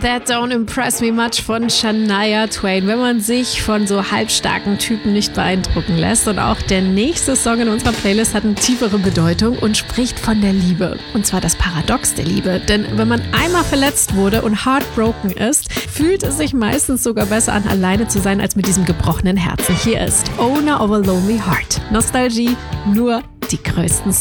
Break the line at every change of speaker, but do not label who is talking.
That Don't Impress Me Much von Shania Twain, wenn man sich von so halbstarken Typen nicht beeindrucken lässt. Und auch der nächste Song in unserer Playlist hat eine tiefere Bedeutung und spricht von der Liebe. Und zwar das Paradox der Liebe. Denn wenn man einmal verletzt wurde und heartbroken ist, fühlt es sich meistens sogar besser an, alleine zu sein, als mit diesem gebrochenen Herzen. Hier ist Owner of a Lonely Heart. Nostalgie, nur die größten